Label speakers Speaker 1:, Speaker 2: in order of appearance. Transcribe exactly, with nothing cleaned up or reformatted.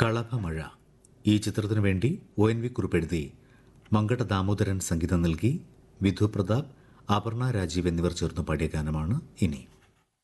Speaker 1: കളഭമഴ ഈ ചിത്രത്തിനു വേണ്ടി ഒ എൻ വി കുറിപ്പ് എഴുതി മങ്കട ദാമോദരൻ സംഗീതം നൽകി വിധു പ്രതാപ്, അപർണ രാജീവ് എന്നിവർ ചേർന്ന് പാടിയ ഗാനമാണ് ഇനി.